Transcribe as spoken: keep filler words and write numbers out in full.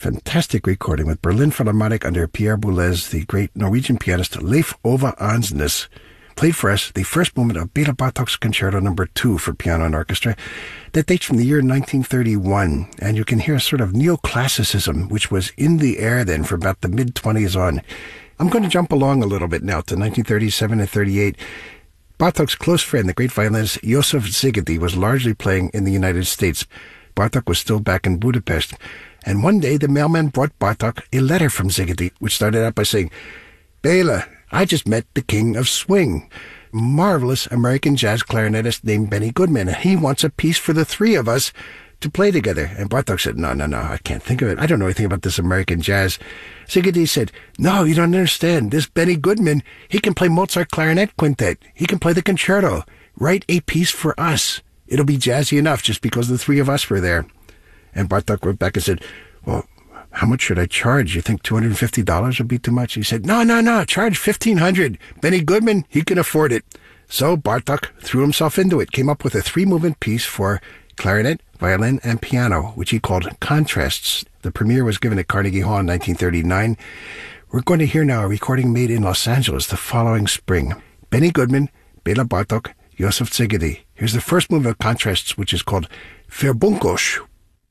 fantastic recording with Berlin Philharmonic under Pierre Boulez, the great Norwegian pianist Leif Ove Ansnes, played for us the first movement of Bela Bartok's Concerto Number Two for piano and orchestra. That dates from the year nineteen thirty-one, and you can hear a sort of neoclassicism, which was in the air then for about the mid-twenties on. I'm going to jump along a little bit now to nineteen thirty-seven and thirty-eight. Bartok's close friend, the great violinist Josef Szigeti, was largely playing in the United States. Bartok was still back in Budapest, and one day the mailman brought Bartok a letter from Szigeti, which started out by saying, "Bela, I just met the king of swing, marvelous American jazz clarinetist named Benny Goodman. He wants a piece for the three of us to play together." And Bartok said, no, no, no, I can't think of it. I don't know anything about this American jazz. Szigeti said, "No, you don't understand. This Benny Goodman, he can play Mozart Clarinet Quintet. He can play the concerto. Write a piece for us. It'll be jazzy enough just because the three of us were there." And Bartok wrote back and said, "Well, how much should I charge? You think two hundred fifty dollars would be too much?" He said, no, no, no, charge fifteen hundred dollars. Benny Goodman, he can afford it. So Bartok threw himself into it, came up with a three-movement piece for clarinet, violin, and piano, which he called Contrasts. The premiere was given at Carnegie Hall in nineteen thirty-nine. We're going to hear now a recording made in Los Angeles the following spring. Benny Goodman, Bela Bartok, Josef Szigeti. Here's the first movement of Contrasts, which is called Verbunkosh,